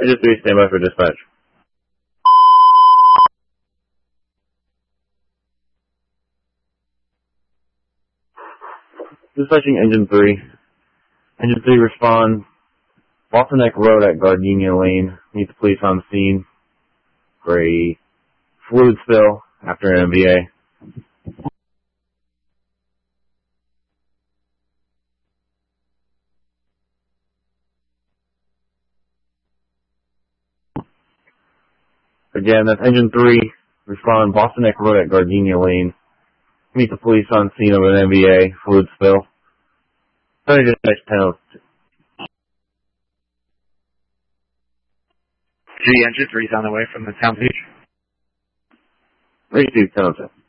Engine 3, stand by for dispatch. Dispatching Engine 3. Engine 3, respond. Boston Neck Road at Gardenia Lane. Meet the police on scene for a fluid spill after an MVA. Again, that's Engine 3. Respond. Boston Neck Road at Gardenia Lane. Meet the police on scene of an MVA fluid spill. Sorry, dispatch panel. Engine 3 is on the way from the town beach. Ready to 10-10.